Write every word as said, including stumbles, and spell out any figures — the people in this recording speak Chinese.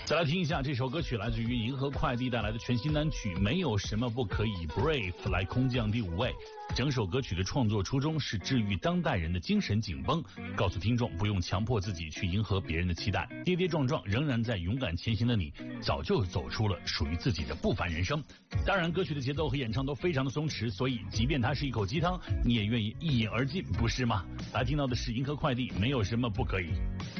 再来听一下这首歌曲，来自于银河快递带来的全新单曲《没有什么不可以》 Brave 来空降第五位。整首歌曲的创作初衷是治愈当代人的精神紧绷，告诉听众不用强迫自己去迎合别人的期待，跌跌撞撞仍然在勇敢前行的你，早就走出了属于自己的不凡人生。当然歌曲的节奏和演唱都非常的松弛，所以即便它是一口鸡汤，你也愿意一饮而尽，不是吗？来听到的是银河快递《没有什么不可以》。